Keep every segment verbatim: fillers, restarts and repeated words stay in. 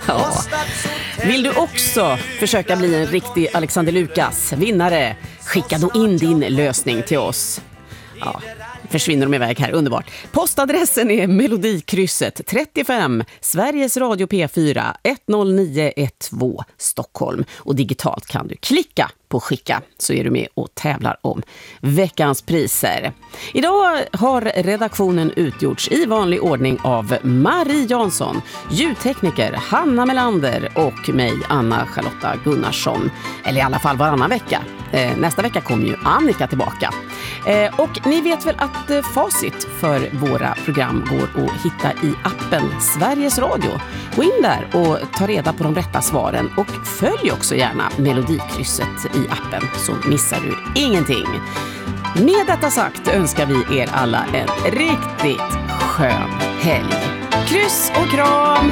Ja. Vill du också försöka bli en riktig Alexander Lukas vinnare? Skicka då in din lösning till oss. Ja, försvinner de iväg här, underbart. Postadressen är Melodikrysset trettiofem, Sveriges Radio P fyra ett noll nio ett två Stockholm. Och digitalt kan du klicka på skicka så är du med och tävlar om veckans priser. Idag har redaktionen utgjorts i vanlig ordning av Marie Jansson, ljudtekniker Hanna Melander och mig, Anna Charlotta Gunnarsson. Eller i alla fall varannan vecka. Eh, nästa vecka kommer ju Annika tillbaka. Eh, och ni vet väl att eh, facit för våra program går att hitta i appen Sveriges Radio. Gå in där och ta reda på de rätta svaren och följ också gärna Melodikrysset i appen så missar du ingenting. Med detta sagt önskar vi er alla en riktigt skön helg. Kryss och kram!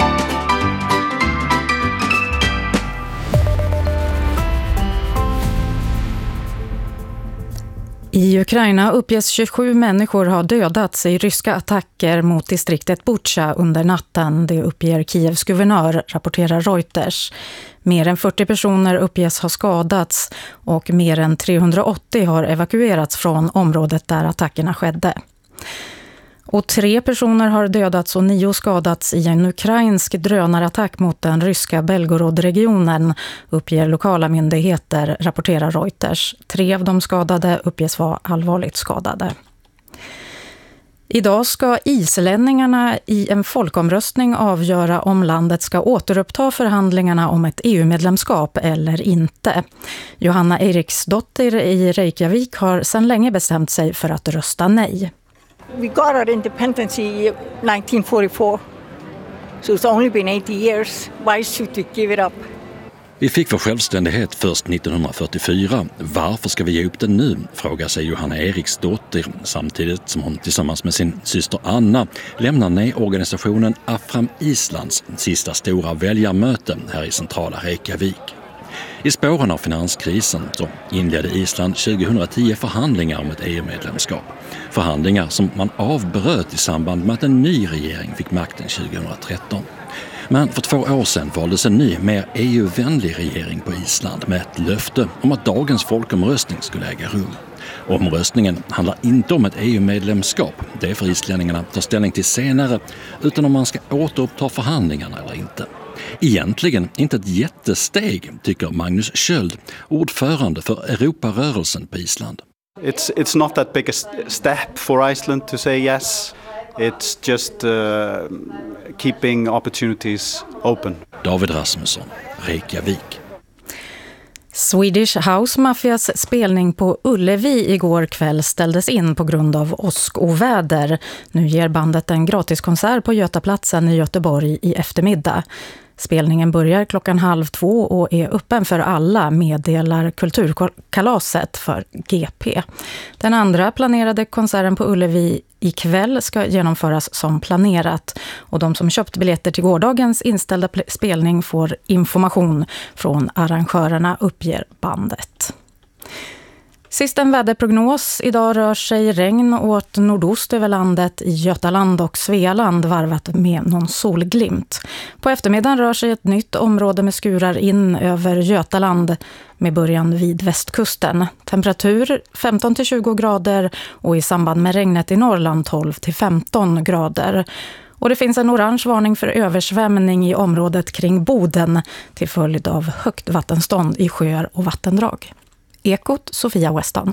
I Ukraina uppges tjugosju människor ha dödats i ryska attacker mot distriktet Bucha under natten. Det uppger Kievs guvernör, rapporterar Reuters. Mer än fyrtio personer uppges ha skadats och mer än trehundraåttio har evakuerats från området där attackerna skedde. Och tre personer har dödats och nio skadats i en ukrainsk drönarattack mot den ryska Belgorod-regionen, uppger lokala myndigheter, rapporterar Reuters. Tre av de skadade uppges vara allvarligt skadade. Idag ska islänningarna i en folkomröstning avgöra om landet ska återuppta förhandlingarna om ett E U-medlemskap eller inte. Johanna Eriksdotter i Reykjavik har sedan länge bestämt sig för att rösta nej. We got our independence in nineteen forty-four, so it's only been eighty years. Why should we give it up? Vi fick vår självständighet först nittonhundrafyrtiofyra. Varför ska vi ge upp den nu? Frågar sig Johanna Eriksdotter samtidigt som hon tillsammans med sin syster Anna lämnar nej-organisationen Afram Islands sista stora väljarmöte här i centrala Reykjavik. I spåren av finanskrisen så inledde Island tjugohundratio förhandlingar om ett E U-medlemskap. Förhandlingar som man avbröt i samband med att en ny regering fick makten tjugohundratretton. Men för två år sedan valdes en ny, mer E U-vänlig regering på Island med ett löfte om att dagens folkomröstning skulle äga rum. Omröstningen handlar inte om ett E U-medlemskap, det är för islänningarna att ta ställning till senare, utan om man ska återuppta förhandlingarna eller inte. Egentligen inte ett jättesteg, tycker Magnus Sköld, ordförande för Europarörelsen på Island. It's it's not that big a step for Iceland to say yes. It's just uh, keeping opportunities open. David Rasmusson, Reykjavik. Swedish House Mafias spelning på Ullevi igår kväll ställdes in på grund av åskoväder. Nu ger bandet en gratiskonsert på Götaplatsen i Göteborg i eftermiddag. Spelningen börjar klockan halv två och är öppen för alla, meddelar Kulturkalaset för G P. Den andra planerade konserten på Ullevi ikväll ska genomföras som planerat och de som köpt biljetter till gårdagens inställda spelning får information från arrangörerna, uppger bandet. Sist en väderprognos. Idag rör sig regn åt nordost över landet i Götaland och Svealand varvat med någon solglimt. På eftermiddagen rör sig ett nytt område med skurar in över Götaland med början vid västkusten. Temperatur femton till tjugo grader och i samband med regnet i Norrland tolv till femton grader. Och det finns en orange varning för översvämning i området kring Boden till följd av högt vattenstånd i sjöar och vattendrag. Ekot, Sofia Weston.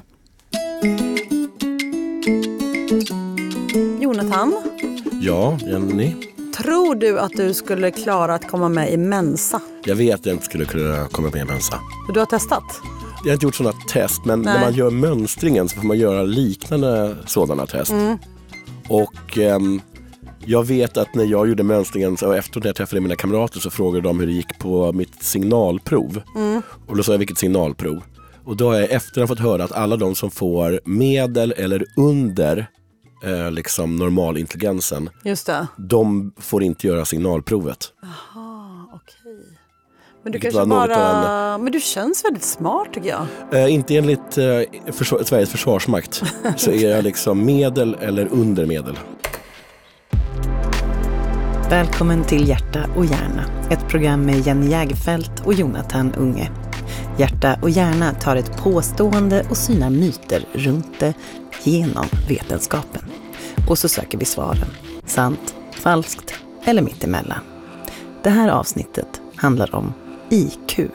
Jonathan? Ja, Jenny? Tror du att du skulle klara att komma med i Mensa? Jag vet att jag inte skulle kunna komma med i Mensa. Du har testat? Jag har inte gjort sådana test, men Nej. när man gör mönstringen så får man göra liknande sådana test. Mm. Och um, jag vet att när jag gjorde mönstringen och efter när jag träffade mina kamrater så frågade de hur det gick på mitt signalprov. Mm. Och då sa jag vilket signalprov. Och då har jag efterhand fått höra att alla de som får medel eller under eh, liksom normalintelligensen, just det, de får inte göra signalprovet. Aha, okej. Men du kanske bara... Men du känns väldigt smart, tycker jag. Eh, inte enligt eh, försvar... Sveriges försvarsmakt så är jag liksom medel eller under medel. Välkommen till Hjärta och hjärna, ett program med Jenny Jägerfeldt och Jonathan Unge. Hjärta och hjärna tar ett påstående och synar myter runt det genom vetenskapen. Och så söker vi svaren. Sant, falskt eller mittemellan. Det här avsnittet handlar om I Q.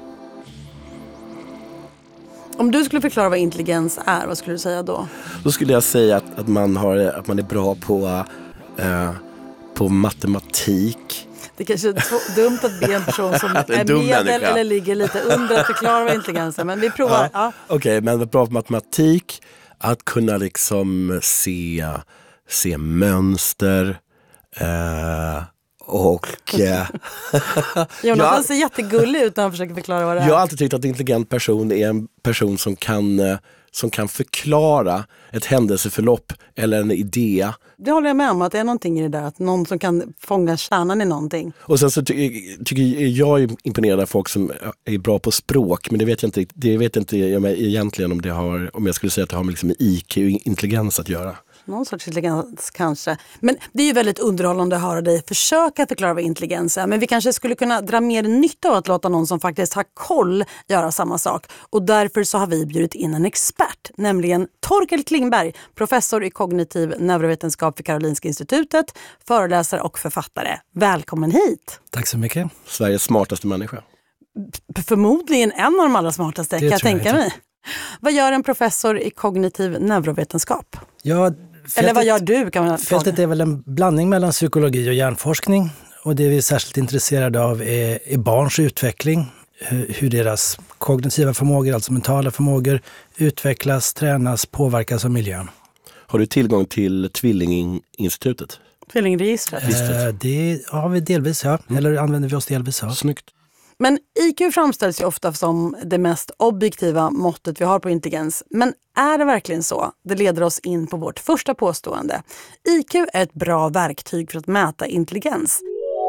Om du skulle förklara vad intelligens är, vad skulle du säga då? Då skulle jag säga att, att, man, har, att man är bra på, uh, på matematik. Det är kanske är dumt att be en person som är medel eller ligger lite under att förklara vad intelligens är, men vi provar. Ja. Ja. Okej, okay, men bra på matematik, att kunna liksom se, se mönster uh, och... Uh, Jonathan jag, ser jättegullig ut när han försöker förklara vad det är. Jag har alltid tyckt att en intelligent person är en person som kan... Uh, som kan förklara ett händelseförlopp eller en idé. Det håller jag med om, att det är någonting i det där, att någon som kan fånga kärnan i någonting. Och sen så ty- tycker jag är imponerad av folk som är bra på språk, men det vet jag inte, det vet jag inte jag egentligen om det har, om jag skulle säga att det har med liksom I Q, intelligens att göra. Någon sorts intelligens kanske. Men det är ju väldigt underhållande att höra dig försöka förklara vad intelligens är. Men vi kanske skulle kunna dra mer nytta av att låta någon som faktiskt har koll göra samma sak. Och därför så har vi bjudit in en expert, nämligen Torkel Klingberg, professor i kognitiv neurovetenskap vid Karolinska institutet, föreläsare och författare. Välkommen hit! Tack så mycket. Sveriges smartaste människa. P- förmodligen en av de allra smartaste, kan jag tänka mig. Vad gör en professor i kognitiv neurovetenskap? Ja, fältet, Eller vad gör du? Kan man fältet är väl en blandning mellan psykologi och hjärnforskning. Och det vi är särskilt intresserade av är, är barns utveckling. Hur deras kognitiva förmågor, alltså mentala förmågor, utvecklas, tränas, påverkas av miljön. Har du tillgång till Tvillinginstitutet? Tvillingregistret? Eh, det har vi delvis, ja. Eller använder vi oss delvis, ja. Snyggt. Men I Q framställs ju ofta som det mest objektiva måttet vi har på intelligens. Men är det verkligen så? Det leder oss in på vårt första påstående. I Q är ett bra verktyg för att mäta intelligens.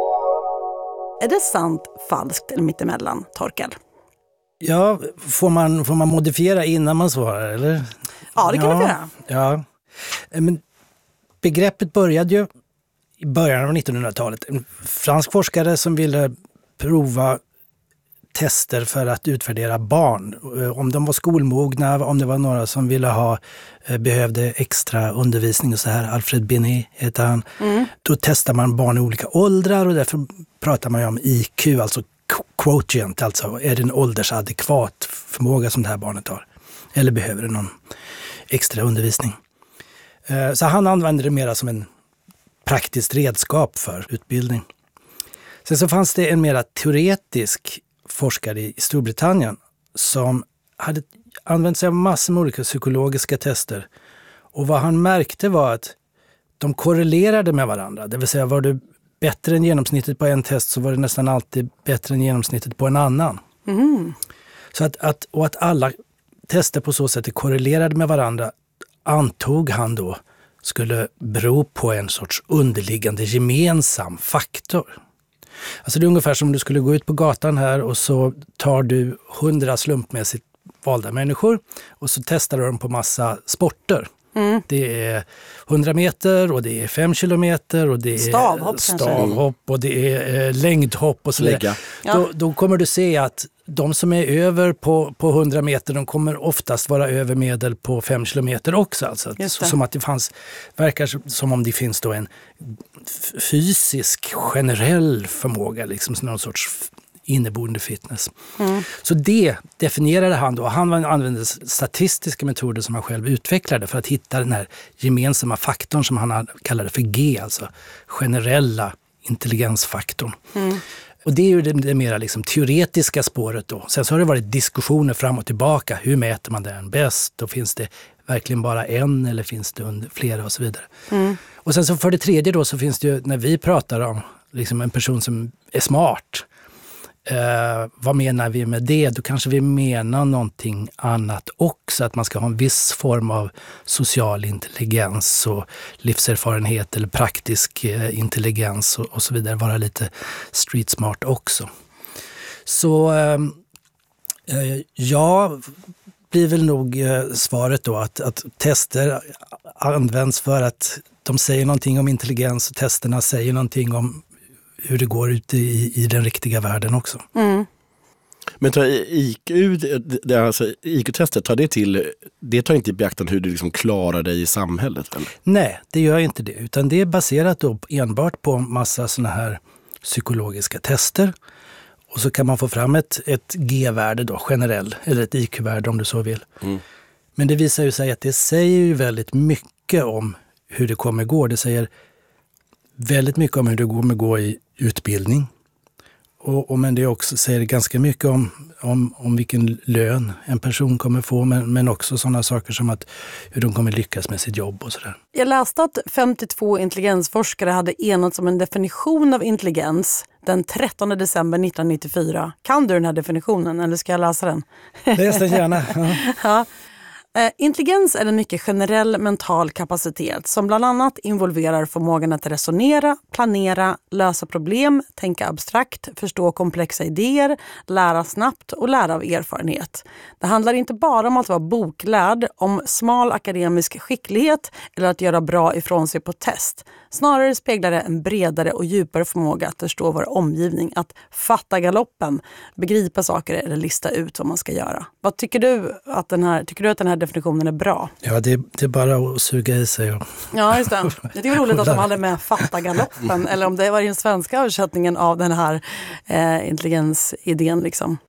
Är det sant, falskt eller mittemellan, Torkel? Ja, får man, får man modifiera innan man svarar, eller? Ja, det kan ja, vi göra. Ja, men begreppet började ju i början av nittonhundratalet. En fransk forskare som ville prova tester för att utvärdera barn. Om de var skolmogna, om det var några som ville ha, behövde extra undervisning och så här. Alfred Binet heter han. Mm. Då testar man barn i olika åldrar och därför pratar man ju om I Q, alltså quotient, alltså är det en åldersadekvat förmåga som det här barnet har. Eller behöver det någon extra undervisning. Så han använder det mer som en praktiskt redskap för utbildning. Sen så fanns det en mera teoretisk forskare i Storbritannien som hade använt sig av massor med olika psykologiska tester. Och vad han märkte var att de korrelerade med varandra. Det vill säga, var du bättre än genomsnittet på en test så var det nästan alltid bättre än genomsnittet på en annan. Mm. Så att, att, och att alla tester på så sätt är korrelerade med varandra antog han då skulle bero på en sorts underliggande gemensam faktor. Alltså det är ungefär som om du skulle gå ut på gatan här och så tar du hundra slumpmässigt valda människor och så testar du dem på massa sporter. Mm. Det är hundra meter och det är fem kilometer och det är stavhopp, stavhopp och det är eh, längdhopp och så vidare. Ja. Då, då kommer du se att de som är över på, på hundra meter, de kommer oftast vara över medel på fem kilometer också. Alltså. Som att det fanns, verkar som om det finns då en fysisk generell förmåga, liksom någon sorts inneboende fitness. Mm. Så det definierade han då. Han använde statistiska metoder som han själv utvecklade för att hitta den här gemensamma faktorn som han kallade för G, alltså generella intelligensfaktorn. Mm. Och det är ju det, det mera liksom teoretiska spåret då. Sen så har det varit diskussioner fram och tillbaka. Hur mäter man den bäst? Då finns det verkligen bara en eller finns det under flera och så vidare. Mm. Och sen så för det tredje då så finns det ju, när vi pratar om liksom en person som är smart. Eh, vad menar vi med det? Då kanske vi menar någonting annat också. Att man ska ha en viss form av social intelligens och livserfarenhet eller praktisk eh, intelligens och, och så vidare. Vara lite street smart också. Så eh, ja, blir väl nog eh, svaret då att, att tester används för att de säger någonting om intelligens och testerna säger någonting om hur det går ute i, i den riktiga världen också. Mm. Men tar I Q, det, alltså, I Q-testet, tar det till, det tar inte i beaktande hur du liksom klarar dig i samhället? Eller? Nej, det gör inte det. Utan det är baserat då enbart på massa såna här psykologiska tester. Och så kan man få fram ett, ett G-värde då, generell, eller ett I Q-värde om du så vill. Mm. Men det visar ju sig att det säger ju väldigt mycket om hur det kommer gå. Det säger väldigt mycket om hur det kommer gå i utbildning. Och, och men det också säger ganska mycket om, om, om vilken lön en person kommer få, men, men också sådana saker som att hur de kommer lyckas med sitt jobb och sådär. Jag läste att femtiotvå intelligensforskare hade enats om en definition av intelligens den trettonde december nittonhundranittiofyra. Kan du den här definitionen eller ska jag läsa den? Läs den gärna. Ja. Ja. Eh, intelligens är en mycket generell mental kapacitet som bland annat involverar förmågan att resonera, planera, lösa problem, tänka abstrakt, förstå komplexa idéer, lära snabbt och lära av erfarenhet. Det handlar inte bara om att vara boklärd, om smal akademisk skicklighet eller att göra bra ifrån sig på test. Snarare speglar det en bredare och djupare förmåga att förstå vår omgivning, att fatta galoppen, begripa saker eller lista ut vad man ska göra. Vad tycker du att den här, tycker du att den här definitionen är bra? Ja, det, det är bara att suga i sig. Och... Ja, just det. Jag tycker det var roligt att de hade med fatta galoppen, eller om det var den svenska översättningen av den här eh, intelligensidén liksom.